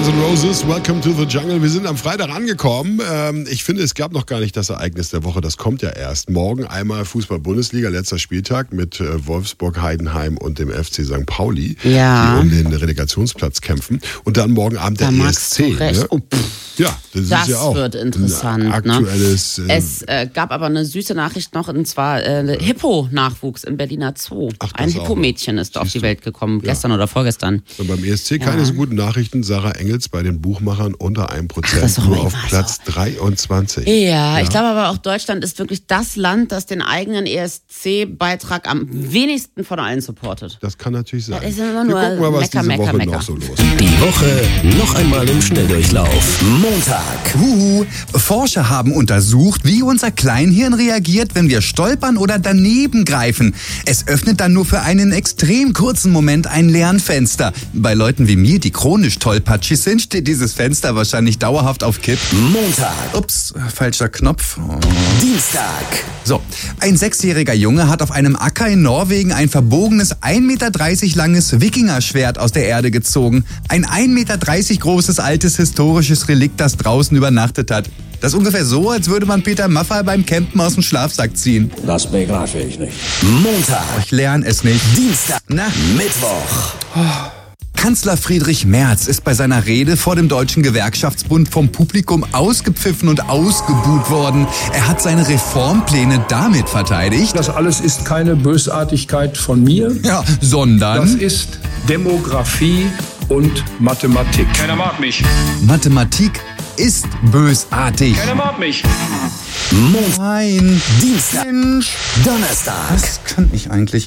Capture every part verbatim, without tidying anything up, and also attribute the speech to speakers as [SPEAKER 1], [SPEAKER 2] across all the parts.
[SPEAKER 1] Guns N' Roses, Welcome to the Jungle. Wir sind am Freitag angekommen. Ähm, ich finde, es gab noch gar nicht das Ereignis der Woche. Das kommt ja erst. Morgen einmal Fußball-Bundesliga, letzter Spieltag mit äh, Wolfsburg, Heidenheim und dem F C Sankt Pauli,
[SPEAKER 2] ja.
[SPEAKER 1] die um den Relegationsplatz kämpfen. Und dann morgen Abend der
[SPEAKER 2] da
[SPEAKER 1] E S C.
[SPEAKER 2] Ne? Oh,
[SPEAKER 1] ja, das,
[SPEAKER 2] das
[SPEAKER 1] ist ja auch
[SPEAKER 2] wird interessant.
[SPEAKER 1] ein aktuelles.
[SPEAKER 2] Ne? Es äh, gab aber eine süße Nachricht noch, und zwar äh, Hippo-Nachwuchs im Berliner Zoo.
[SPEAKER 1] Ach,
[SPEAKER 2] ein Hippo-Mädchen ist auf die
[SPEAKER 1] du?
[SPEAKER 2] Welt gekommen,
[SPEAKER 1] Ja.
[SPEAKER 2] gestern oder vorgestern.
[SPEAKER 1] Und beim E S C keine
[SPEAKER 2] Ja.
[SPEAKER 1] so guten Nachrichten. Sarah Engels bei den Buchmachern unter einem
[SPEAKER 2] Ach,
[SPEAKER 1] Prozent,
[SPEAKER 2] das ist doch
[SPEAKER 1] nur
[SPEAKER 2] immer
[SPEAKER 1] auf
[SPEAKER 2] so.
[SPEAKER 1] Platz dreiundzwanzig.
[SPEAKER 2] Ja,
[SPEAKER 1] Ja.
[SPEAKER 2] ich glaube aber auch, Deutschland ist wirklich das Land, das den eigenen E S C-Beitrag am wenigsten von allen supportet.
[SPEAKER 1] Das kann natürlich sein.
[SPEAKER 2] Das ist immer
[SPEAKER 1] Wir
[SPEAKER 2] nur
[SPEAKER 1] gucken mal, was
[SPEAKER 2] Mecker,
[SPEAKER 1] diese
[SPEAKER 2] Mecker,
[SPEAKER 1] Woche
[SPEAKER 2] Mecker.
[SPEAKER 1] noch so los ist.
[SPEAKER 3] Die Woche noch einmal im Schnelldurchlauf. Montag.
[SPEAKER 4] Huhu. Forscher haben untersucht, wie unser Kleinhirn reagiert, wenn wir stolpern oder daneben greifen. Es öffnet dann nur für einen extrem kurzen Moment ein Lernfenster. Bei Leuten wie mir, die chronisch tollpatschig sind, steht dieses Fenster wahrscheinlich dauerhaft auf Kipp.
[SPEAKER 3] Montag.
[SPEAKER 4] Ups, falscher Knopf. Oh.
[SPEAKER 3] Dienstag.
[SPEAKER 4] So, ein sechsjähriger Junge hat auf einem Acker in Norwegen ein verbogenes ein Meter dreißig langes Wikingerschwert aus der Erde gezogen. Ein ein Meter dreißig großes altes historisches Relikt, das draußen übernachtet hat. Das ist ungefähr so, als würde man Peter Maffay beim Campen aus dem Schlafsack ziehen.
[SPEAKER 5] Das begreife ich nicht.
[SPEAKER 3] Montag.
[SPEAKER 4] Ich lerne es nicht.
[SPEAKER 3] Dienstag.
[SPEAKER 4] Na?
[SPEAKER 3] Mittwoch.
[SPEAKER 4] Kanzler Friedrich Merz ist bei seiner Rede vor dem Deutschen Gewerkschaftsbund vom Publikum ausgepfiffen und ausgebuht worden. Er hat seine Reformpläne damit verteidigt.
[SPEAKER 6] Das alles ist keine Bösartigkeit von mir.
[SPEAKER 4] Ja, sondern
[SPEAKER 6] Das ist Demografie und Mathematik. Keiner mag mich.
[SPEAKER 4] Mathematik ist bösartig.
[SPEAKER 6] Keiner mag mich.
[SPEAKER 3] Montag.
[SPEAKER 4] Nein.
[SPEAKER 3] Dienstag.
[SPEAKER 4] Mensch.
[SPEAKER 3] Donnerstag.
[SPEAKER 4] Was kann ich eigentlich?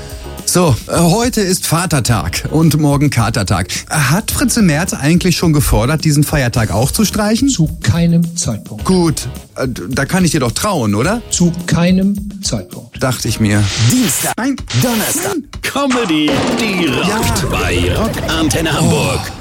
[SPEAKER 4] So, äh, heute ist Vatertag und morgen Katertag. Hat Fritze Merz eigentlich schon gefordert, diesen Feiertag auch zu streichen?
[SPEAKER 6] Zu keinem Zeitpunkt.
[SPEAKER 4] Gut, äh, da kann ich dir doch trauen, oder?
[SPEAKER 6] Zu keinem Zeitpunkt.
[SPEAKER 4] Dachte ich mir.
[SPEAKER 3] Dienstag.
[SPEAKER 4] Nein.
[SPEAKER 3] Donnerstag. Comedy, die rockt
[SPEAKER 4] Ja.
[SPEAKER 3] bei Rock Antenne Hamburg.